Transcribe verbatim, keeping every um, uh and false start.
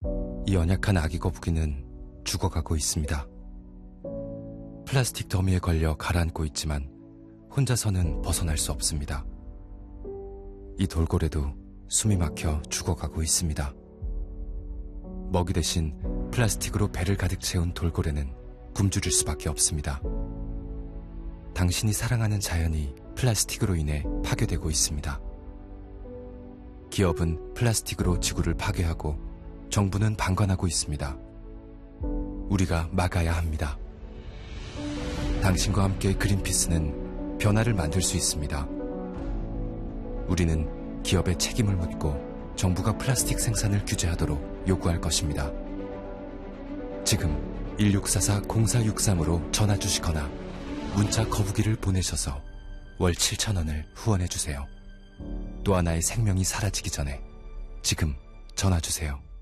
이 연약한 아기 거북이는 죽어가고 있습니다. 플라스틱 더미에 걸려 가라앉고 있지만 혼자서는 벗어날 수 없습니다. 이 돌고래도 숨이 막혀 죽어가고 있습니다. 먹이 대신 플라스틱으로 배를 가득 채운 돌고래는 굶주릴 수밖에 없습니다. 당신이 사랑하는 자연이 플라스틱으로 인해 파괴되고 있습니다. 기업은 플라스틱으로 지구를 파괴하고 정부는 방관하고 있습니다. 우리가 막아야 합니다. 당신과 함께 그린피스는 변화를 만들 수 있습니다. 우리는 기업에 책임을 묻고 정부가 플라스틱 생산을 규제하도록 요구할 것입니다. 지금 일육사사 공사육삼으로 전화 주시거나 문자 거북이를 보내셔서 월 칠천 원을 후원해 주세요. 또 하나의 생명이 사라지기 전에 지금 전화 주세요.